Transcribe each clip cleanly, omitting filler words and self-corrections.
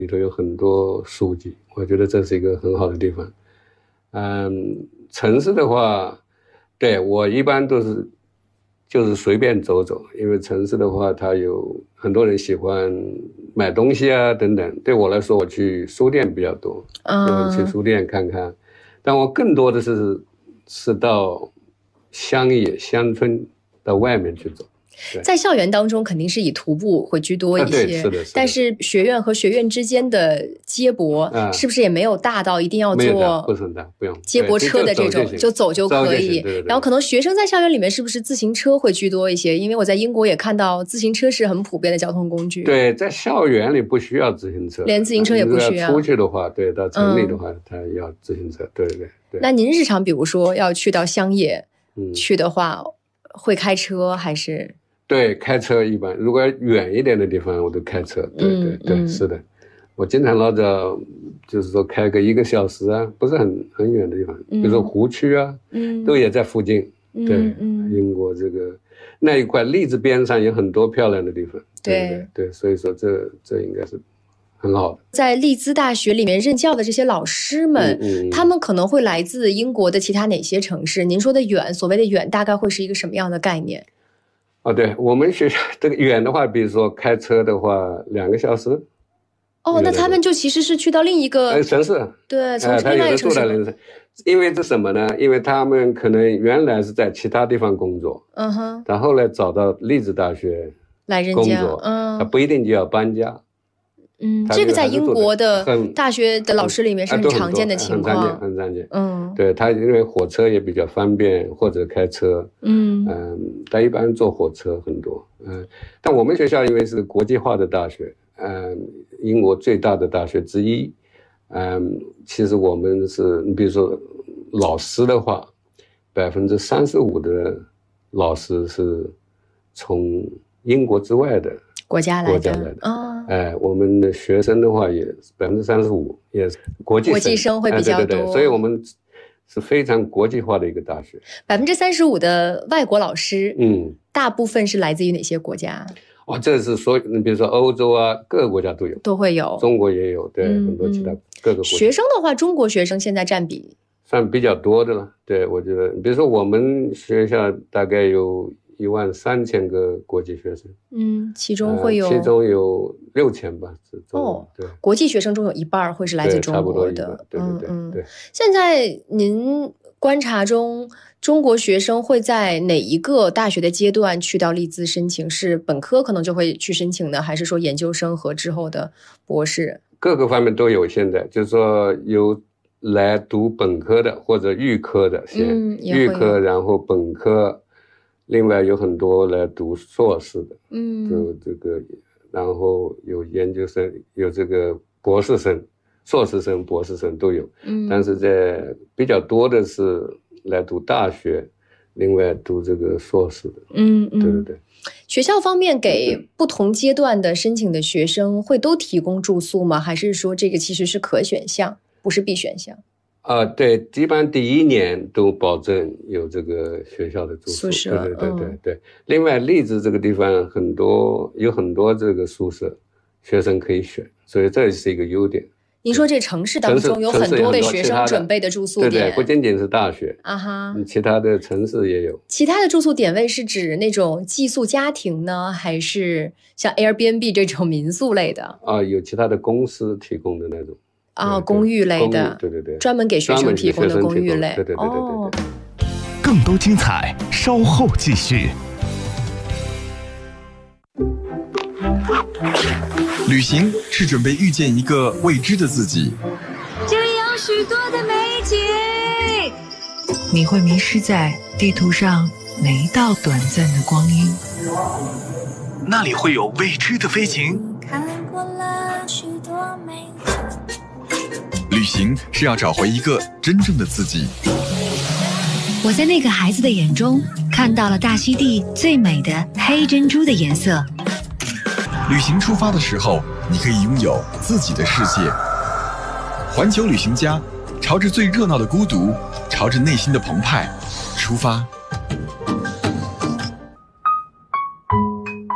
里头有很多书籍，我觉得这是一个很好的地方。城市的话，对，我一般都是就是随便走走，因为城市的话，它有很多人喜欢买东西啊等等。对我来说，我去书店比较多，去书店看看。但我更多的是到乡野乡村到外面去走。 在校园当中肯定是以徒步会居多一些， 对，是的。 但是学院和学院之间的接驳，是不是也没有大到一定要坐不是很大，不用接驳车的这种，就走就可以。 对。 然后可能学生在校园里面是不是自行车会居多一些？因为我在英国也看到自行车是很普遍的交通工具。 对，在校园里不需要自行车， 连自行车也不需要。 出去的话，对，到城里的话，他要自行车。对。 那您日常比如说要去到乡野去的话，会开车还是？ 对，开车一般，如果远一点的地方我都开车。对，是的，我经常老早就是说开个1个小时啊，不是很远的地方，比如说湖区啊，都也在附近。对，英国这个那一块利兹边上有很多漂亮的地方。对，所以说这应该是很好的。 在利兹大学里面任教的这些老师们，他们可能会来自英国的其他哪些城市？您说的远，所谓的远大概会是一个什么样的概念？ 对，我们学校这个远的话，比如说开车的话2个小时。 那他们就其实是去到另一个城市。 对，从另外一个城市。 因为这什么呢？因为他们可能原来是在其他地方工作，然后来找到利兹大学来任教，他不一定就要搬家。 这个在英国的大学的老师里面是很常见的情况， 很常见。对，他因为火车也比较方便，或者开车。他一般坐火车很多。但我们学校因为是国际化的大学，英国最大的大学之一。其实我们是，你比如说老师的话，35%的老师是从英国之外的国家来的。 我们的学生的话也35%也是国际生会比较多。 对，所以我们是非常国际化的一个大学。 35%的外国老师，大部分是来自于哪些国家？ 这是你比如说欧洲啊，各个国家都会有，中国也有，对，很多其他各个国家。 学生的话，中国学生现在占比算比较多的了。对，我觉得，比如说我们学校大概有13000个国际学生， 其中有6000吧。对， 国际学生中有一半会是来自中国的。 对。 现在您观察中，中国学生会在哪一个大学的阶段去到利兹申请？是本科可能就会去申请的，还是说研究生和之后的博士？ 各个方面都有。现在就是说有来读本科的或者预科的先，预科然后本科，另外有很多来读硕士的，就这个，然后有研究生，有这个博士生、硕士生、博士生都有。但是在比较多的是来读大学，另外读这个硕士的。对。 学校方面给不同阶段的申请的学生会都提供住宿吗？还是说这个其实是可选项，不是必选项？ 对，基本上第1年都保证有这个学校的住宿。 宿舍。 对。另外利兹这个地方有很多这个宿舍，学生可以选，所以这也是一个优点。 您说这城市当中有很多为学生准备的住宿点， 对，不仅仅是大学其他的城市也有。 其他的住宿点位是指那种寄宿家庭呢，还是像 Airbnb 这种民宿类的？ 有其他的公司提供的那种。 公寓类的。 对， 专门给学生提供的公寓类。 对。 更多精彩稍后继续。旅行是准备遇见一个未知的自己， 这里有许多的美景， 你会迷失在地图上每一道短暂的光阴， 那里会有未知的飞行。 看过了许多美景， 旅行是要找回一个真正的自己。 我在那个孩子的眼中看到了大溪地最美的黑珍珠的颜色。 旅行出发的时候，你可以拥有自己的世界。环球旅行家，朝着最热闹的孤独，朝着内心的澎湃出发。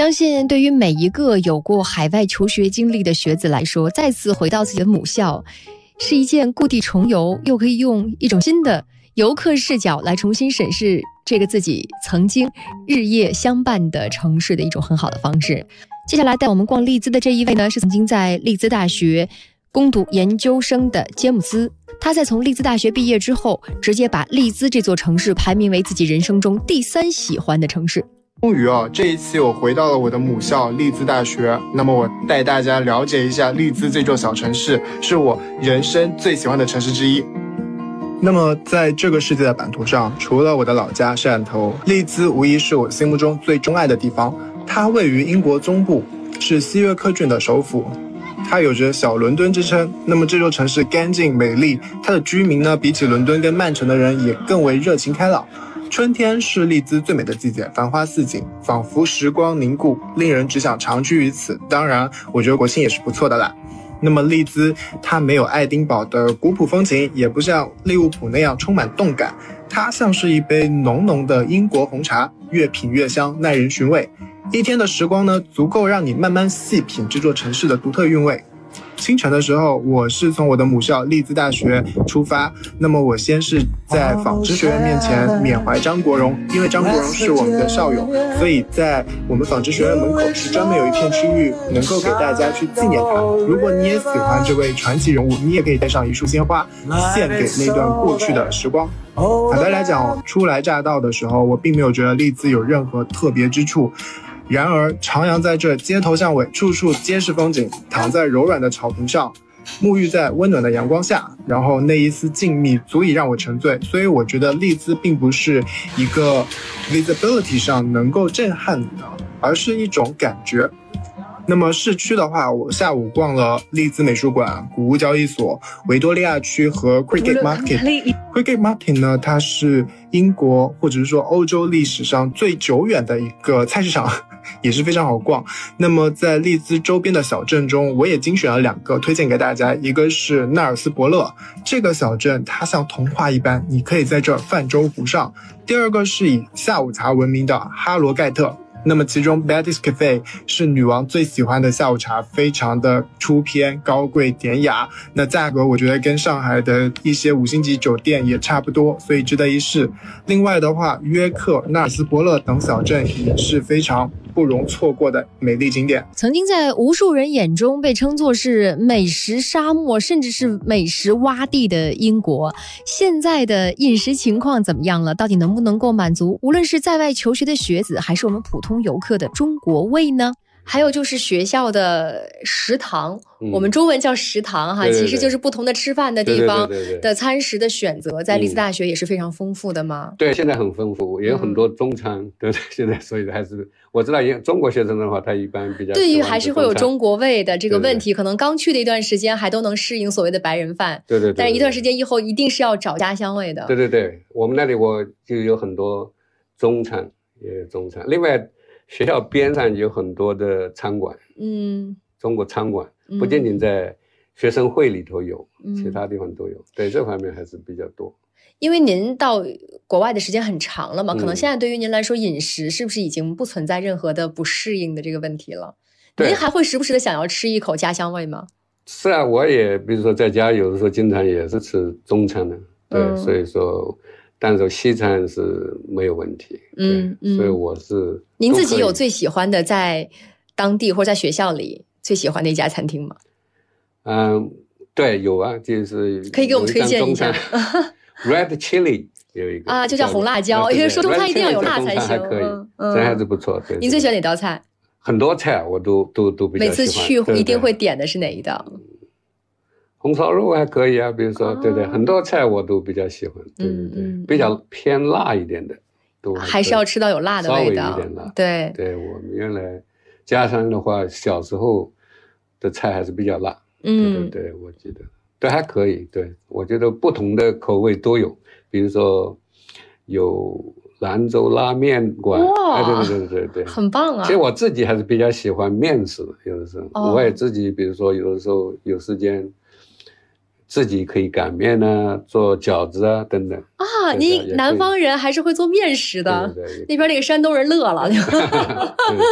相信对于每一个有过海外求学经历的学子来说，再次回到自己的母校是一件故地重游，又可以用一种新的游客视角来重新审视这个自己曾经日夜相伴的城市的一种很好的方式。接下来带我们逛利兹的这一位呢，是曾经在利兹大学攻读研究生的詹姆斯。他在从利兹大学毕业之后，直接把利兹这座城市排名为自己人生中第3喜欢的城市。 终于这一期我回到了我的母校利兹大学。那么我带大家了解一下利兹这座小城市，是我人生最喜欢的城市之一。那么在这个世界的版图上，除了我的老家汕头，利兹无疑是我心目中最钟爱的地方。它位于英国中部，是西约克郡的首府，它有着小伦敦之称。那么这座城市干净美丽，它的居民呢，比起伦敦跟曼城的人也更为热情开朗。春天是利兹最美的季节，繁花似锦，仿佛时光凝固，令人只想长居于此。当然我觉得国庆也是不错的啦。那么利兹它没有爱丁堡的古朴风情，也不像利物浦那样充满动感，它像是一杯浓浓的英国红茶，越品越香，耐人寻味。一天的时光呢，足够让你慢慢细品这座城市的独特韵味。清晨的时候，我是从我的母校利兹大学出发。那么我先是在纺织学院面前缅怀张国荣，因为张国荣是我们的校友，所以在我们纺织学院门口是专门有一片区域能够给大家去纪念他。如果你也喜欢这位传奇人物，你也可以带上一束鲜花，献给那段过去的时光。坦白来讲，初来乍到的时候，我并没有觉得利兹有任何特别之处。然而徜徉在这街头巷尾，处处皆是风景，躺在柔软的草坪上，沐浴在温暖的阳光下，然后那一丝静谧足以让我沉醉。所以我觉得利兹并不是一个 visibility 上能够震撼你的，而是一种感觉。那么市区的话，我下午逛了利兹美术馆、谷物交易所、维多利亚区和 Cricket Market。Cricket Market 呢，它是英国或者是说欧洲历史上最久远的一个菜市场，也是非常好逛。那么在利兹周边的小镇中，我也精选了2个推荐给大家。一个是纳尔斯伯勒，这个小镇它像童话一般，你可以在这儿泛舟湖上。第二个是以下午茶闻名的哈罗盖特。那么其中 Betty's Cafe 是女王最喜欢的下午茶，非常的出片、高贵、典雅。那价格我觉得跟上海的一些5星级酒店也差不多，所以值得一试。另外的话，约克、纳尔斯伯勒等小镇也是非常不容错过的美丽景点。 曾经在无数人眼中被称作是美食沙漠，甚至是美食洼地的英国，现在的饮食情况怎么样了？到底能不能够满足无论是在外求学的学子，还是我们普通游客的中国胃呢？还有就是学校的食堂，我们中文叫食堂哈，其实就是不同的吃饭的地方的餐食的选择，在利兹大学也是非常丰富的嘛。 对，现在很丰富，也有很多中餐，对不对？现在所以还是我知道，中国学生的话，他一般比较对于还是会有中国味的这个问题，可能刚去的一段时间还都能适应所谓的白人饭， 对， 但是一段时间以后一定是要找家乡味的。 对，我们那里我就有很多中餐，也有中餐，另外。学校边上有很多的餐馆，中国餐馆不仅仅在学生会里头有，其他地方都有，对这方面还是比较多。 因为您到国外的时间很长了嘛，可能现在对于您来说，饮食是不是已经不存在任何的不适应的这个问题了？您还会时不时的想要吃一口家乡味吗？ 是啊，我也比如说在家有的时候经常也是吃中餐的，对，所以说。但是西餐是没有问题，所以我是。您自己有最喜欢的在当地或者在学校里最喜欢的一家餐厅吗？ 对，有啊，就是可以给我们推荐一下。 Red Chili 有一个啊， 就叫红辣椒，因为说中餐一定要有辣才行。 还可以，这还是不错。对。 您最喜欢哪道菜？ 很多菜我都比较喜欢。 每次去一定会点的是哪一道？ 红烧肉还可以啊，比如说，对，很多菜我都比较喜欢，对，比较偏辣一点的，都还是要吃到有辣的味道， 稍微一点辣。 对， 我们原来家乡的话，小时候的菜还是比较辣，对，我记得，对，还可以，对，我觉得不同的口味都有，比如说有兰州拉面馆，对， 很棒啊。 其实我自己还是比较喜欢面食的，有的时候我也自己，比如说有的时候有时间。自己可以擀面啊，做饺子啊，等等啊。您南方人还是会做面食的，对，那边那个山东人乐了。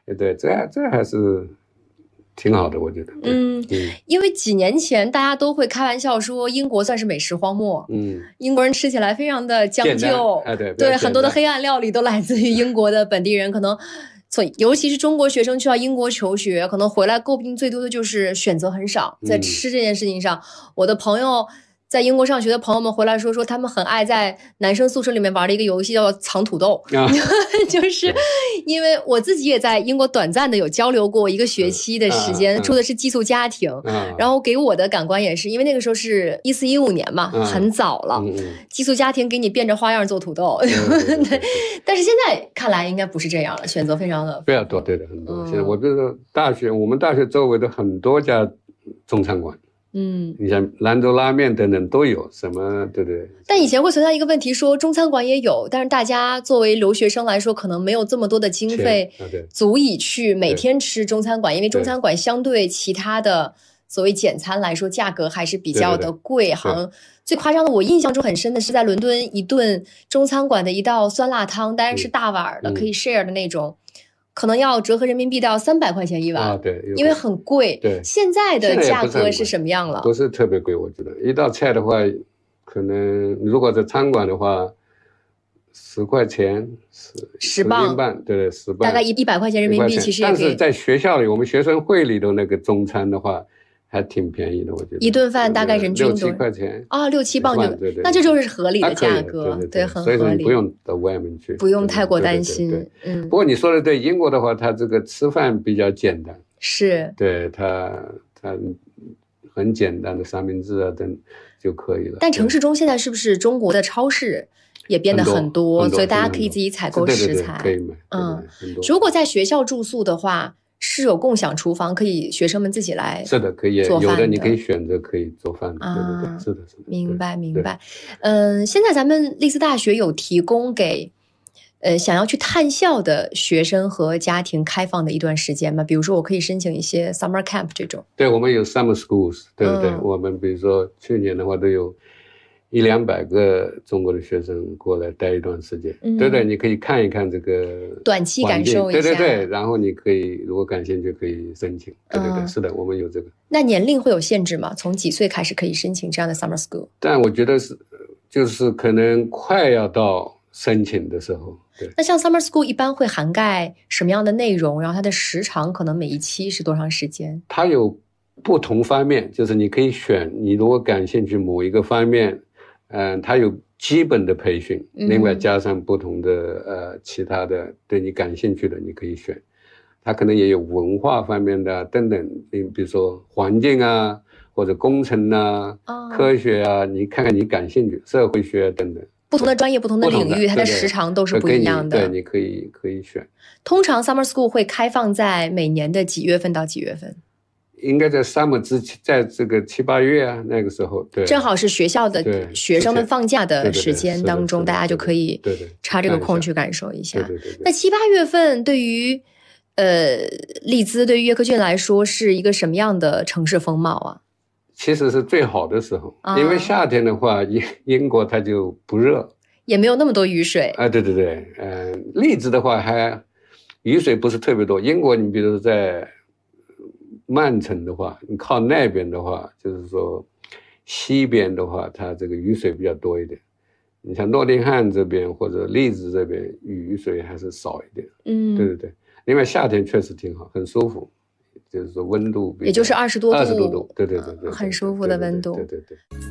对，这还是挺好的，我觉得。 因为几年前大家都会开玩笑说英国算是美食荒漠，英国人吃起来非常的将就，对，很多的黑暗料理都来自于英国的本地人，可能尤其是中国学生去到英国求学，可能回来诟病最多的就是选择很少，在吃这件事情上，我的朋友。在英国上学的朋友们回来说他们很爱在男生宿舍里面玩的一个游戏叫藏土豆，就是因为我自己也在英国短暂的有交流过1个学期的时间，住的是寄宿家庭，然后给我的感官也是，因为那个时候是14-15年嘛，很早了，寄宿家庭给你变着花样做土豆，但是现在看来应该不是这样了，选择非常的非常多，对的，很多。现在我觉得我们大学周围的很多家中餐馆。你像兰州拉面等等都有什么，对不对？ 但以前会存在一个问题，说中餐馆也有，但是大家作为留学生来说，可能没有这么多的经费足以去每天吃中餐馆，因为中餐馆相对其他的所谓简餐来说，价格还是比较的贵。好像最夸张的，我印象中很深的是在伦敦一顿中餐馆的一道酸辣汤，当然是大碗的，可以 share 的那种。可能要折合人民币到300块钱一碗对， 因为很贵。 对， 现在的价格是什么样了？ 不是特别贵，我觉得一道菜的话，可能如果在餐馆的话，10块钱，10英镑，对，10磅， 大概100块钱人民币，其实也可以。 但是在学校里，我们学生会里的那个中餐的话，还挺便宜的，我觉得一顿饭大概人均 6-7块钱 6-7磅就，那这就是合理的价格，对，很合理， 所以不用到外面去， 不用太过担心。 不过你说的对，英国的话，它这个吃饭比较简单， 是， 对，它很简单的三明治啊等就可以了。 但城市中现在是不是中国的超市也变得很多，所以大家可以自己采购食材， 可以买。 如果在学校住宿的话。是有共享厨房，可以学生们自己来是的，可以有的你可以选择可以做饭的，对，是的， 明白。现在咱们利兹大学有提供给想要去探校的学生和家庭开放的一段时间吗？比如说我可以申请一些 summer camp 这种。 对，我们有 summer schools， 对不对？我们比如说去年的话都有100-200个中国的学生过来待一段时间，对对，你可以看一看这个短期感受一下， 对，然后你可以如果感兴趣可以申请，对，是的，我们有这个。 那年龄会有限制吗？从几岁开始可以申请这样的 summer school？ 但我觉得就是可能快要到申请的时候。对， 那像 summer school 一般会涵盖什么样的内容？然后它的时长可能每一期是多长时间？ 它有不同方面，就是你可以选，你如果感兴趣某一个方面。它有基本的培训，另外加上不同的其他的对你感兴趣的你可以选，它可能也有文化方面的等等，比如说环境啊，或者工程啊，科学啊，你看看你感兴趣，社会学等等， 不同的专业、不同的领域，它的时长都是不一样的。 对，你可以选。 通常 summer school 会开放在每年的几月份到几月份？ 应该在 summer 之前，在这个7-8月啊，那个时候，对， 正好是学校的学生们放假的时间当中，大家就可以插这个空去感受一下。那7-8月份对于利兹对于约克郡来说是一个什么样的城市风貌啊？ 其实是最好的时候，因为夏天的话，英国它就不热， 也没有那么多雨水啊。对，利兹的话还雨水不是特别多。英国你比如说在曼城的话，你靠那边的话，就是说西边的话，它这个雨水比较多一点。你像诺丁汉这边或者利兹这边雨水还是少一点。对。另外夏天确实挺好，很舒服，就是说温度也就是20多度， 对， 很舒服的温度。 对。